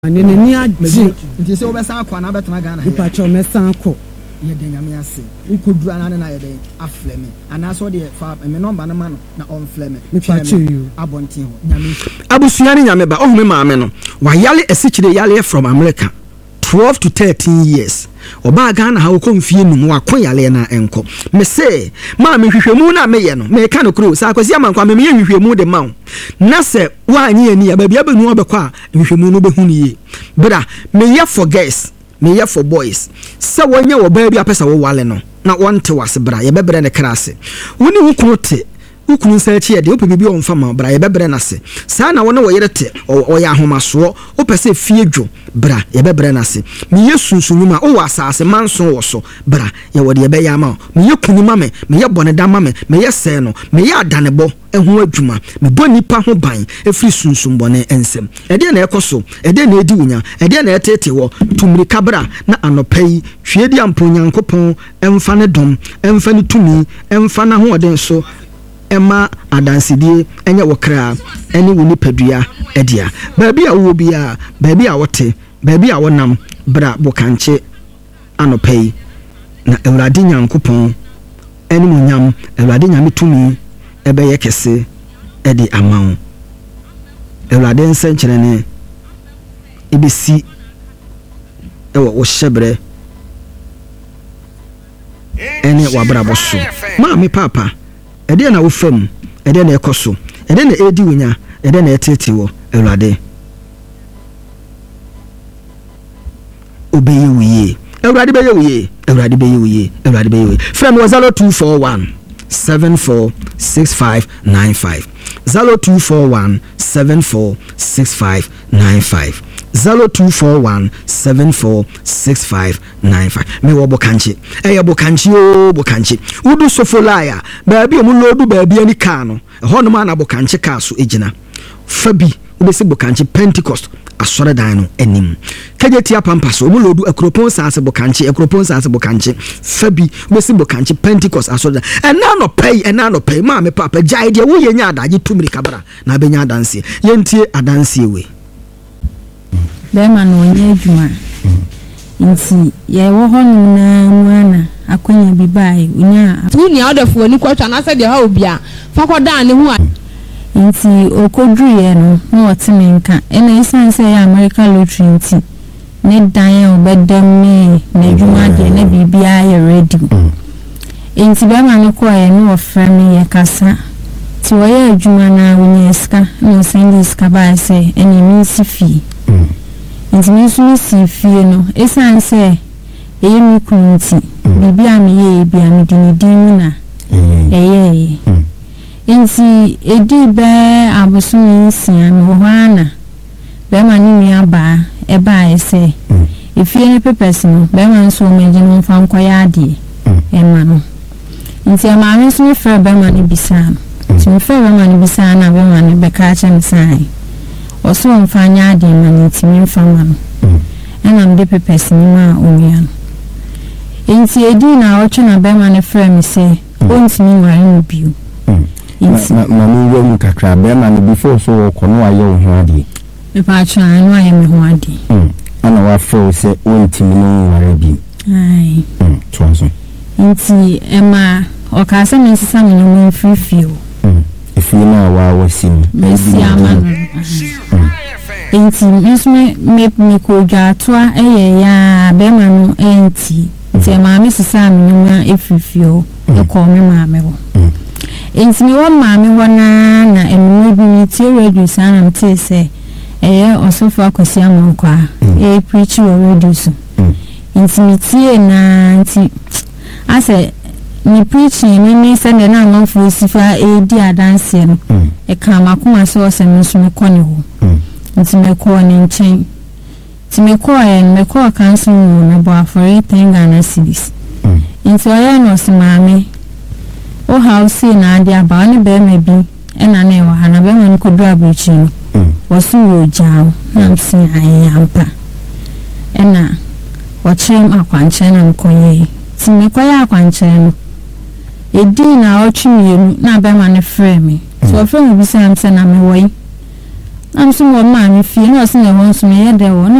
Ani ni aji nti se obesa akwa na betena Ghana ipa cho mesa akọ ye de nyame ase ukodu ana na ye de afleme ana so de fa me number na ma no na on fleme ipa cho you abontin ho nyame abusua ni nyame ba ohme maame no wa yale esichire yale from America 12 to 13 years oba Ghana ha okomfie num wa kon yale na enko me se ma me hwehwemu na me ye no me ka no kro sa akwasi amankwa me ye hwehwemu de ma na se wa anyi ani ya babia benu obekọ a hwehwemu no behu ni ye bra me ye for girls me ye for boys se wonye wo ba bia pesa wo wale no na wonte wase bra ye bebre ne krase woni wukunote ukunu nsachi ye de ope bibi on fama bra ye bebre na se sa na wona wo yerete o ya ahomaso o pese fie dwo bra ye bebre na se me ye sunsunuma o wasase manso wo so bra ye wo de ye be ya ma me ye kunuma me ye bone da ma me ye se no me ye adanebo ehu adwuma me boni pa ho ban efri sunsun bone ensem ede na ekoso ede na edi wunya ede na etete wo tumri kabra na anopai hwedi amponyankopon emfa ne dom emfa ne tumi emfa na ho oden so Emma adansidie enye wokra eni woni padua edia baabi a wo bia baabi a wote baabi a wonam bra bokanche anopai na Ewurade Nyankopon eni munyam Ewurade nyame tumi ebeye kese edi amawo Ewurade nsenkyerene ebesi ewo wo hyebre eni wabra boso ma me papa ede na wo fam ede na ekoso ede na edi wunya ede na etete wo Ewurade obeye wiye Ewurade beye wiye Ewurade beye wiye Ewurade beye wiye from 0241 746595 0241 746595 0241 746595 me wo bokanchi bokanchi o bokanchi udu sofolaya baabi o mu lodu baabi ani ka no ho no ma na bokanchi ka so ejina fabi ubesi bokanchi Pentecost asore dan no anim kajetia pampas o mu lodu akropon sanse bokanchi fabi ubesi bokanchi Pentecost asore dan ena no pay ma me papa jai de wo yenya adaje tumri kabra na benya adanse yentie adanse we Bema no nye adwuma nti ye wo honu na mwana akonya bibai unya tuni odefo ni kwatwa na se de ha obia fakoda ne hu nti okodru ye no na otime nka ena isanse ya America lottery nti ne dan obedem me na adwuma de na bibia ye ready nti bema no ko ye no ofra me ye kasa ti wo ye adwuma na unya ska no send ska ba se eni mi sifi nti misu si fie no esanse eyemi kunti bibi amiye bi amidinidin na nti edi be abosumi sian ho ana be ma ni mi aba eba ese efie ne pepes no be ma nso meje no fa nkoya ade ema no nti ama mi so fe be ma ni bisa nti mi fe be ma ni bisa na be ma ni be ka cha mi sai oso mfanya ade mani timi mfama no ena mde pepes ni ma onua enti edi na ocho na be ma ne frame se ontimi wari no biu na mi wo mu kakra be ma ne before so kono aye wo ho ade me pa cha anu aye me ho ade ana wa fro se ontimi no wari biu ai twanso enti ema o ka se me sisa me no me free feel ifili na wa wasim mesi amano enti misme me ko jatwa ya be ma no enti nti ma me sisa me no efifio e ko me ma me ho enti mi wo ma me ho na emu bi mi ti radio sana mte se osofo akosi amankwa preach wo radio so enti mi tie na enti ase ni preaching ni send na manfo sifa di adanse no e ka makoma so osem so me kone ho nti me ko ni nchen ti me ko me ko council na bo afori tenga na cities nti oya no simame o house na ade aba ne be me bi ena na e wa na be me ko do abrichi no wasu wo jao na msi ayampa ena wachem akwanche na mkonye ti me ko ya akwanche no edi na ochi mienu na be ma ne frame so frame bi say am say na me woyi I'm so more man if you know, so I want to me,